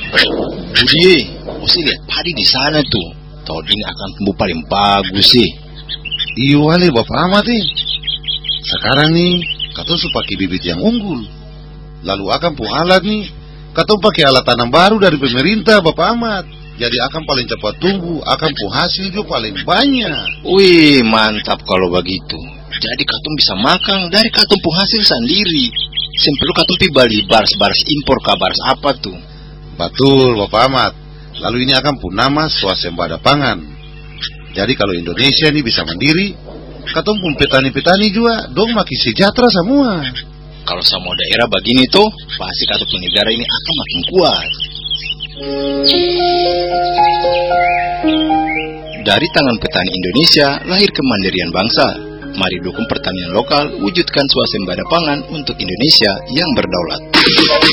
Budi, mesti lihat padi di sana tuh. Tahun ini akan tumbuh paling bagus sih. Iya wale Bapak Ahmad nih. Sekarang nih, katong su pakai bibit yang unggul. Lalu akan pun alat nih, katong pakai alat tanam baru dari pemerintah Bapak Ahmad. Jadi akan paling cepat tumbuh, akan pun hasil juga paling banyak. Wih, mantap kalau begitu. Jadi katong bisa makan dari katong pun hasil sendiri. Sempelu katong pi bali baras impor kabar apa tuh. Betul Bapak Ahmad. Lalu ini akan pun nama swasembada pangan. Jadi kalau Indonesia ini bisa mandiri, katong pun petani-petani juga dong makin sejahtera semua. Kalau semua daerah begini tuh, pasti katong pun negara ini akan makin kuat. Dari tangan petani Indonesia lahir kemandirian bangsa. Mari dukung pertanian lokal, wujudkan swasembada pangan untuk Indonesia yang berdaulat.